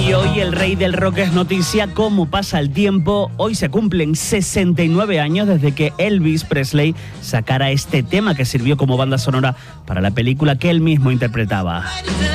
Y hoy el rey del rock es noticia. ¿Cómo pasa el tiempo? Hoy se cumplen 69 años desde que Elvis Presley sacara este tema que sirvió como banda sonora para la película que él mismo interpretaba.